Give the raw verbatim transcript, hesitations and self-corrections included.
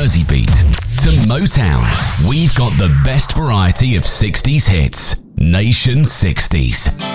Jersey beat to Motown, we've got the best variety of sixties hits. Nation sixties.